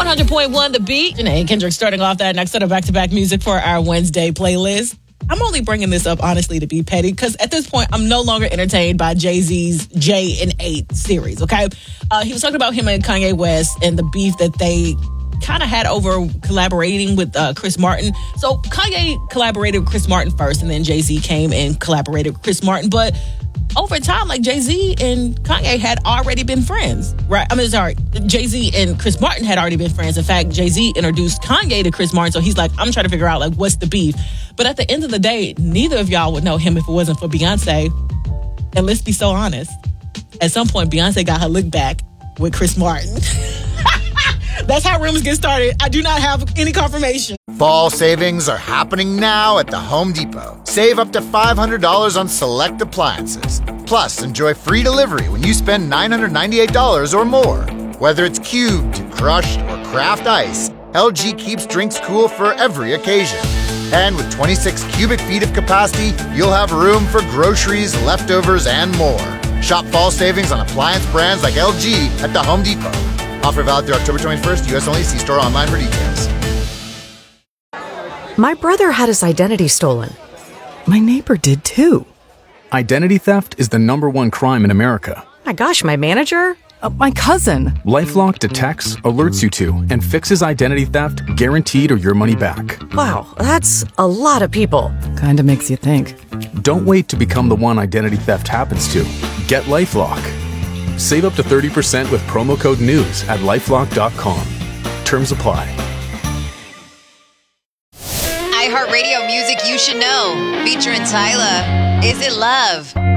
100.1 The Beat. Janae Kendrick starting off that next set of back-to-back music for our Wednesday playlist. I'm only bringing this up, honestly, to be petty, because at this point, I'm no longer entertained by Jay-Z's Jay and 8 series, okay? He was talking about him and Kanye West and the beef that they kind of had over collaborating with Chris Martin. So Kanye collaborated with Chris Martin first, and then Jay-Z came and collaborated with Chris Martin. But over time, like, Jay-Z and Kanye had already been friends, right? Jay-Z and Chris Martin had already been friends. In fact, Jay-Z introduced Kanye to Chris Martin, so he's like, I'm trying to figure out, like, what's the beef? But at the end of the day, neither of y'all would know him if it wasn't for Beyonce. And let's be so honest, at some point, Beyonce got her look back with Chris Martin. That's how rumors get started. I do not have any confirmation. Fall savings are happening now at the Home Depot. Save up to $500 on select appliances. Plus, enjoy free delivery when you spend $998 or more. Whether it's cubed, crushed, or craft ice, LG keeps drinks cool for every occasion. And with 26 cubic feet of capacity, you'll have room for groceries, leftovers, and more. Shop fall savings on appliance brands like LG at the Home Depot. Offer valid through October 21st, U.S. only. See store online for details. My brother had his identity stolen. My neighbor did too. Identity theft is the #1 crime in America. My gosh, my manager? My cousin. LifeLock detects, alerts you to, and fixes identity theft guaranteed or your money back. Wow, that's a lot of people. Kinda makes you think. Don't wait to become the one identity theft happens to. Get LifeLock. Save up to 30% with promo code NEWS at LifeLock.com. Terms apply. iHeartRadio music you should know. Featuring Tyla. Is It Love?